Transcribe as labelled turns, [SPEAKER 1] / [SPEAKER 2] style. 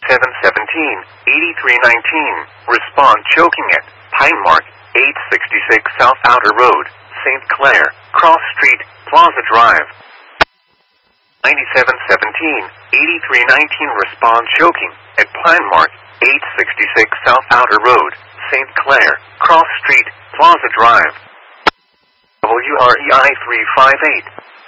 [SPEAKER 1] 8319. Respond choking at Pine Mark, 866 South Outer Road, St. Clair, Cross Street, Plaza Drive. 8319. Respond choking at Pine Mark, 866 South Outer Road, St. Clair, Cross Street, Plaza Drive. WREI 358.